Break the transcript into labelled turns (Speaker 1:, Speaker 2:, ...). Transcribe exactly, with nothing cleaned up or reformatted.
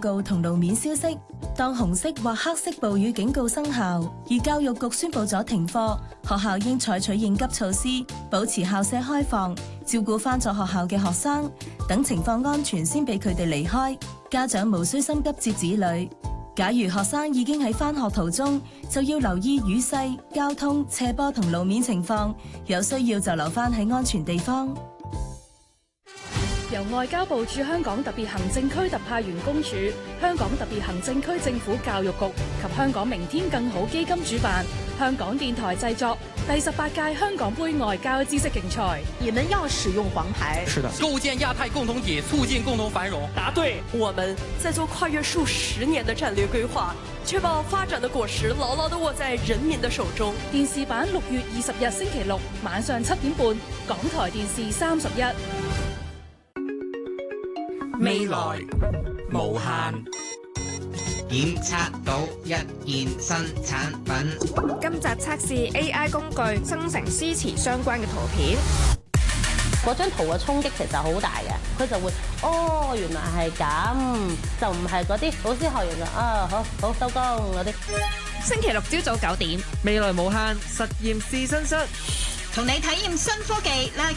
Speaker 1: 告同路面消息。當紅色或黑色暴雨警告生效，而教育局宣布咗停課，學校應採取應急措施，保持校舍開放，照顧返咗學校嘅學生，等情況安全先俾佢哋離開。家長無需心急接子女。假如學生已經喺返學途中，就要留意雨勢、交通、斜坡同路面情況，有需要就留返喺安全地方。
Speaker 2: 由外交部駐香港特別行政區特派員公署、香港特別行政區政府教育局及香港明天更好基金主辦，香港電台製作第十八屆香港杯外交知識競賽。
Speaker 3: 你們要使用黃牌。
Speaker 4: 是的。構建亞太共同體，促進共同繁榮。
Speaker 5: 答對。我們在做跨越數十年的戰略規劃，確保發展的果實牢牢地握在人民的手中。
Speaker 2: 電視版六月二十日星期六晚上七點半，港台電視三十一。
Speaker 6: 未來無限，檢測到一件新產品。
Speaker 7: 今集測試 A I 工具生成詩詞相關嘅圖片。
Speaker 8: 嗰張圖嘅衝擊其實好大嘅，佢就會哦，原來係咁，就唔係嗰啲老師學完就啊好好收工嗰啲。
Speaker 7: 星期六朝早九點，
Speaker 9: 未來無限實驗試新室，
Speaker 10: 同你體驗新科技啦。